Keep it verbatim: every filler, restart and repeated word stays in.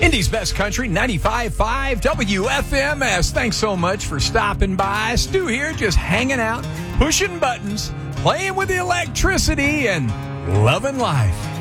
Indy's Best Country, ninety-five point five W F M S. Thanks so much for stopping by. Stu here, just hanging out, pushing buttons, playing with the electricity, and loving life.